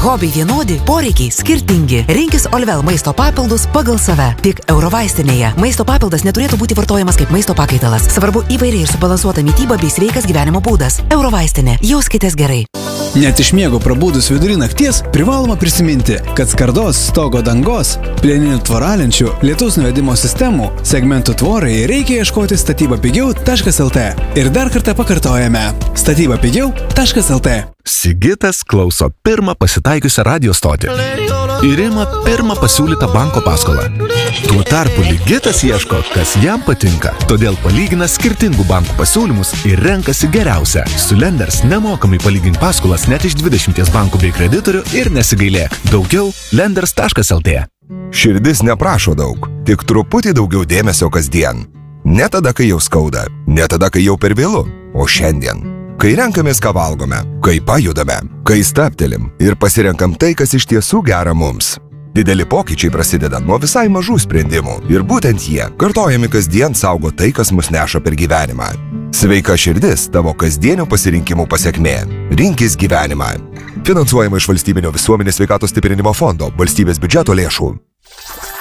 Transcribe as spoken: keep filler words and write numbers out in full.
Hobiai vienodi, poreikiai skirtingi. Rinkis Olvel maisto papildus pagal save. Tik Eurovaistinėje. Maisto papildas neturėtų būti vartojamas kaip maisto pakaitalas. Svarbu įvairiai ir subalansuota mityba bei sveikas gyvenimo būdas. Eurovaistinė. Jauskitės gerai. Net iš miego prabudus vidury nakties privaloma prisiminti, kad skardos, stogo dangos, plieninių tvoralenčių, lietaus nuvedimo sistemų, segmentų tvorai reikia ieškoti statybapigiau taškas lt. Ir dar kartą pakartojame. statybapigiau taškas lt. Sigitas klauso pirmą pasitaikiusią radio stotį ir ima pirmą pasiūlytą banko paskolą. Tuo tarpu Ligitas ieško, kas jam patinka, todėl palygina skirtingų bankų pasiūlymus ir renkasi geriausią. Su Lenders nemokamai palygink paskolas net iš dvidešimties bankų bei kreditorių ir nesigailėk. Daugiau lenders taškas lt. Širdis neprašo daug, tik truputį daugiau dėmesio kasdien. Ne tada, kai jau skauda, ne tada, kai jau per vėlu, o šiandien. Kai renkamės, ką valgome, kai pajudame, kai staptelim ir pasirenkam tai, kas iš tiesų gera mums. Dideli pokyčiai prasideda nuo visai mažų sprendimų ir būtent jie, kartojami kasdien, saugo tai, kas mus neša per gyvenimą. Sveika širdis tavo kasdienių pasirinkimų pasekmė. Rinkis gyvenimą. Finansuojama iš Valstybinio visuomenės sveikatos stiprinimo fondo, valstybės biudžeto lėšų.